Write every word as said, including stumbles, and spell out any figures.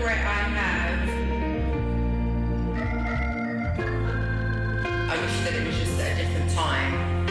regret I have, I wish that it was just at a different time.